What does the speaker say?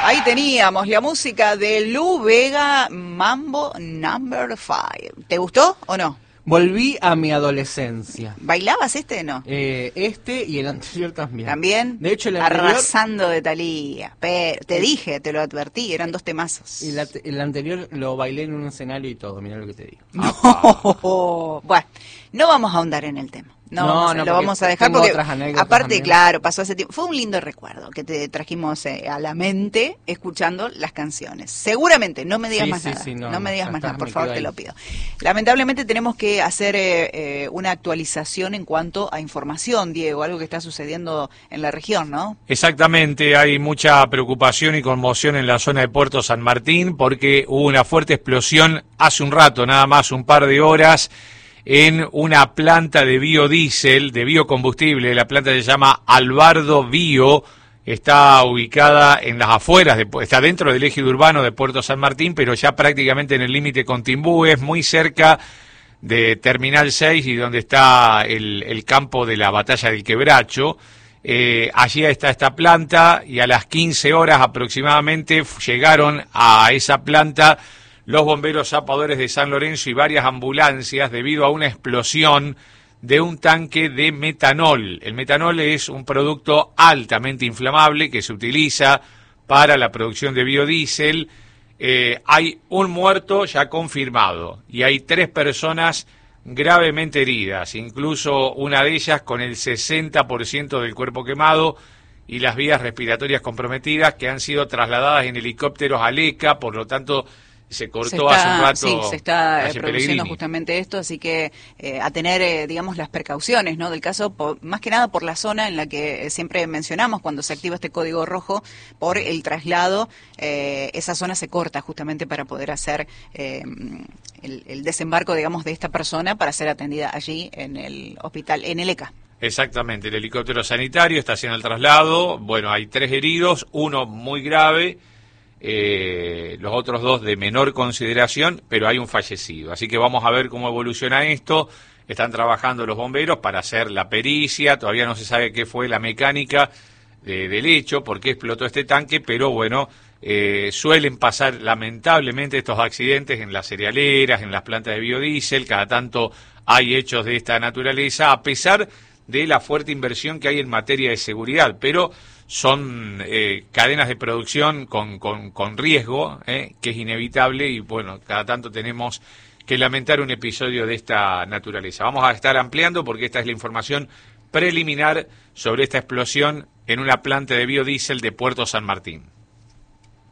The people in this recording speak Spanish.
Ahí teníamos la música de Lou Bega, Mambo Number 5. ¿Te gustó o no? Volví a mi adolescencia. ¿Bailabas no? Este y el anterior también. ¿También? De hecho, el anterior... Arrasando de Thalía. Pero te dije, te lo advertí, eran 2 temazos. Y el anterior lo bailé en un escenario y todo, mirá lo que te digo. No. Bueno, no vamos a ahondar en el tema. No, lo vamos a dejar porque, aparte, también. Claro, pasó hace tiempo. Fue un lindo recuerdo que te trajimos a la mente escuchando las canciones. Seguramente, no me digas más nada. No me digas más nada, por favor, te lo pido. Lamentablemente tenemos que hacer una actualización en cuanto a información, Diego, algo que está sucediendo en la región, ¿no? Exactamente, hay mucha preocupación y conmoción en la zona de Puerto San Martín porque hubo una fuerte explosión hace un rato, nada más un par de horas, en una planta de biodiesel, de biocombustible. La planta se llama Albardo Bio, está ubicada en las afueras, está dentro del ejido urbano de Puerto San Martín, pero ya prácticamente en el límite con Timbúes, muy cerca de Terminal 6 y donde está el campo de la Batalla del Quebracho. Allí está esta planta y a las 15 horas aproximadamente llegaron a esa planta los bomberos zapadores de San Lorenzo y varias ambulancias debido a una explosión de un tanque de metanol. El metanol es un producto altamente inflamable que se utiliza para la producción de biodiesel. Hay un muerto ya confirmado y hay 3 personas gravemente heridas, incluso una de ellas con el 60% del cuerpo quemado y las vías respiratorias comprometidas, que han sido trasladadas en helicópteros a Leca. Por lo tanto, se cortó hace un rato. Sí, se está produciendo Pellegrini. justamente esto, así que a tener, digamos, las precauciones, ¿no? Del caso, más que nada por la zona en la que siempre mencionamos cuando se activa este código rojo, por el traslado, esa zona se corta justamente para poder hacer el desembarco, digamos, de esta persona para ser atendida allí en el hospital, en el ECA. Exactamente, el helicóptero sanitario está haciendo el traslado. Bueno, hay 3 heridos, uno muy grave. Los otros 2 de menor consideración, pero hay un fallecido. Así que vamos a ver cómo evoluciona esto. Están trabajando los bomberos para hacer la pericia. Todavía no se sabe qué fue la mecánica del hecho, por qué explotó este tanque, pero bueno, suelen pasar lamentablemente estos accidentes en las cerealeras, en las plantas de biodiesel. Cada tanto hay hechos de esta naturaleza, a pesar de la fuerte inversión que hay en materia de seguridad, pero son cadenas de producción con riesgo, que es inevitable, y bueno, cada tanto tenemos que lamentar un episodio de esta naturaleza. Vamos a estar ampliando porque esta es la información preliminar sobre esta explosión en una planta de biodiesel de Puerto San Martín.